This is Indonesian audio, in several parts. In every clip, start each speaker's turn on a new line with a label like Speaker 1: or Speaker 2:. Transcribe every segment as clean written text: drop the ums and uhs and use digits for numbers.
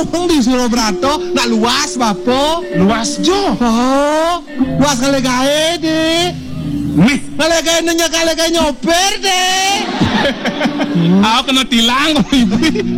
Speaker 1: kampung di Surabrato nak luas bapo.
Speaker 2: Luas jo.
Speaker 1: Oh, luas kali gae deh.
Speaker 2: Nih,
Speaker 1: Kali gae nanya kali gae nyoper deh.
Speaker 2: aku kena tilang kok ibu.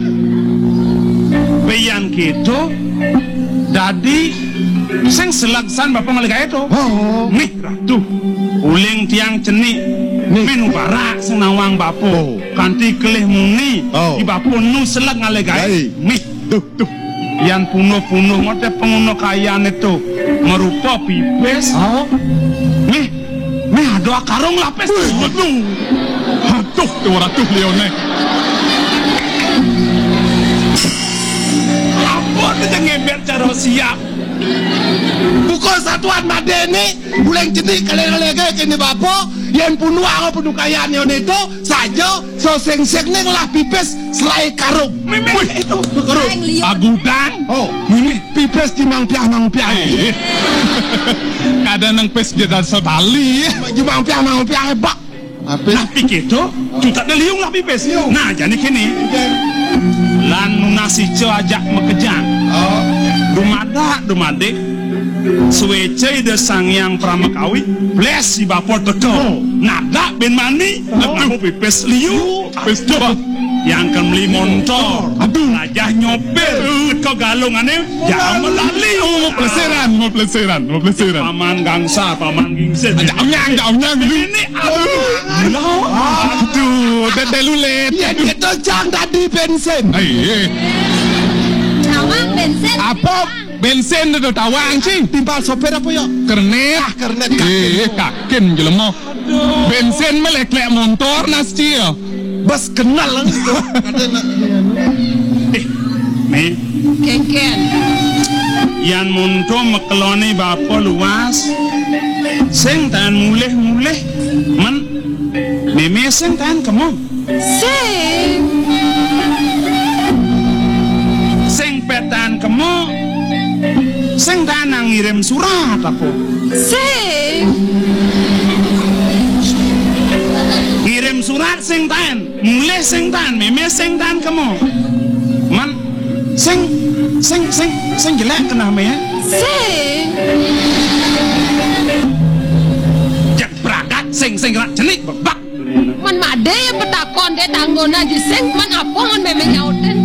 Speaker 2: Bayan gitu. Jadi sing selaksan bapak ngalega itu.
Speaker 1: Oh,
Speaker 2: Nih ratu. Uling tiang cenik. Menu barak senawang bapo. Kanti kelih muni.
Speaker 1: Oh.
Speaker 2: Di bapo nu selak ngalega.
Speaker 1: Baik.
Speaker 2: Nih tuh. Yang punuh-punuh ngote penguno kayaan itu merupa pipes.
Speaker 1: oh,
Speaker 2: Nih ada karung lapis. Aduh, tuh ratu Leone. Apa tu jangan biar cara siap.
Speaker 1: pukul satuan madeni, bulan jenis kali gae kini bapo. Yang punuh ako punuh kayaan yon itu saja so seng neng lah pipes selai karung.
Speaker 2: Wih,
Speaker 1: Itu karung.
Speaker 2: agudang.
Speaker 1: Oh, ini pipes di mangpiah.
Speaker 2: Kadang nang pes jadi setali.
Speaker 1: Di mangpiah hebat.
Speaker 2: Nah pikir tu, kita ada liung lah pipes. Nah jadi kini, lan nasi ajak mekejang.
Speaker 1: Oh,
Speaker 2: Dumade. Suwece de sangyang pramakawi, bless si bapor toto. Nada ben mani, aku pipes liu, pipes coba. Yang kan beli motor, aja nyopir, kau galongannya jangan melali. Mau pelesiran. Paman gangsa, paman gingset. Jauhnya ini aduh, delulet.
Speaker 1: ya itu jang tadi bensin.
Speaker 3: Tawang bensin.
Speaker 2: Apa bensin itu tawang sih?
Speaker 1: Timpal sopir apa ya?
Speaker 2: Kernet.
Speaker 1: Kernet
Speaker 2: Kakin jelema. Bensin melek-lek motor nasi ya.
Speaker 1: Bas kenal lah itu.
Speaker 2: Nih,
Speaker 3: Ken.
Speaker 2: yang munto mekeloni bapa luas. Sing tan mulih man. Meme sing tan kamu. Sing petan kamu. Sing tan nang ngirim surat apa? Ngirim surat sing tan, mulih sing tan, meme sing tan kamu. Man, sing jelek kenapa ya? Jak berangkat sing gerak jenik bebak.
Speaker 3: Man made yang petakon deh tanggona jiseng man apa man memang nyauten.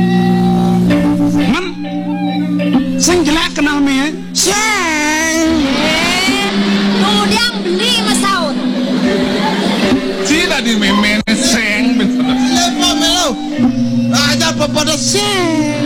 Speaker 2: Man, sing jelek kenapa ya?
Speaker 3: Kemudian beli masaut.
Speaker 2: Si tadi meme sing
Speaker 1: Lepas melo. Ada apa pada seng.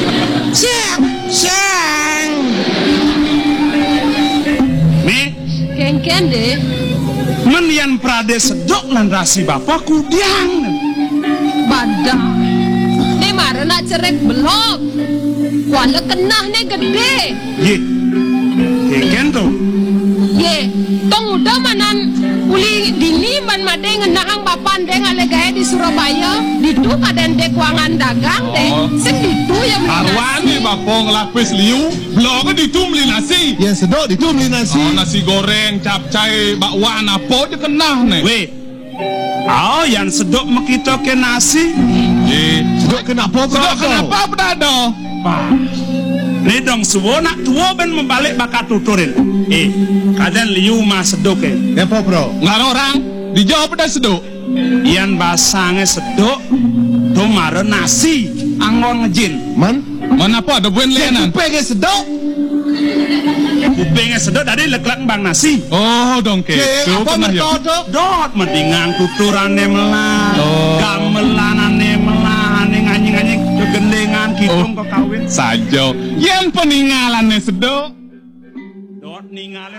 Speaker 2: nih,
Speaker 3: Ken deh.
Speaker 2: men yang prade sedok lan rasi bapak kudiang.
Speaker 3: Badak. Nih marah nak cerek belok. Wala kenah nih gede.
Speaker 2: Ye, keken tuh.
Speaker 3: Ye, tong udah manan uli dini man made ngenahang papan deh ngalegaya di Surabaya. Ditu kaden dek kuangan dagang deh. Sing ditu ya
Speaker 2: Arwani bapak ngelapis liu, bloknya ditumli nasi.
Speaker 1: Ya sedok itu beli nasi.
Speaker 2: Nasi goreng, capcay, bakwan apa dia kenah nih. Weh, yang sedok makito ke nasi.
Speaker 1: Sedok kenapa
Speaker 2: Sedok kenapa berada? Pak, ini dong suwo nak tua ben membalik bakat tuturin. Kadang liu mah sedok ke.
Speaker 1: Apa bro?
Speaker 2: Nggak orang dijawab dah sedok. Yang basangnya sedok, tuh mara nasi, anggon ngejin. Mana apa ada buen lenan?
Speaker 1: Pengen sedok.
Speaker 2: Kupingnya sedot dari lek-lek bang nasi. Oh dong ke.
Speaker 1: Apa mertodo?
Speaker 2: Dot mendingan tuturane melah. Gamelanane melah anjing-anjing kegendengan kidung kok kawin saja. Yang peninggalannya sedot. Dot ninggalin.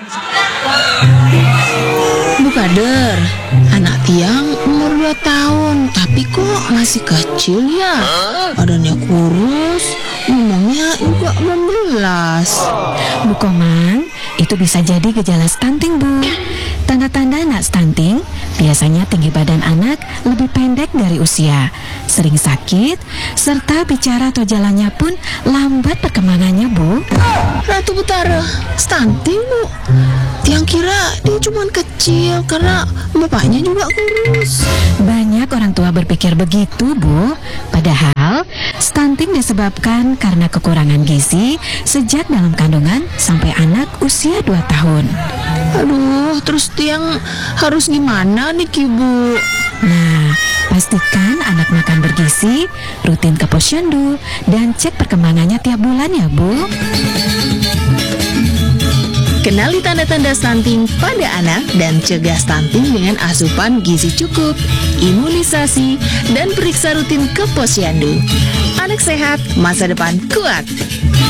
Speaker 4: Bu Kader, anak tiang umur 2 tahun, tapi kok masih kecil ya? Badannya kurus, ngomongnya juga membelas.
Speaker 5: Bu Komang, itu bisa jadi gejala stunting, Bu. Tanda-tanda anak stunting biasanya tinggi badan anak lebih pendek dari usia, sering sakit, serta bicara atau jalannya pun lambat perkembangannya, Bu.
Speaker 4: Ratu Betara, stunting Bu. Tiang kira dia cuma kecil karena bapaknya juga kurus.
Speaker 5: Banyak orang tua berpikir begitu, Bu. Padahal stunting disebabkan disebabkan karena kekurangan gizi sejak dalam kandungan sampai anak usia 2 tahun.
Speaker 4: Aduh, terus tiang harus gimana nih Ibu?
Speaker 5: Nah, pastikan anak makan bergizi, rutin ke posyandu, dan cek perkembangannya tiap bulan ya, Bu.
Speaker 4: Kenali tanda-tanda stunting pada anak dan cegah stunting dengan asupan gizi cukup, imunisasi, dan periksa rutin ke posyandu. Anak sehat, masa depan kuat.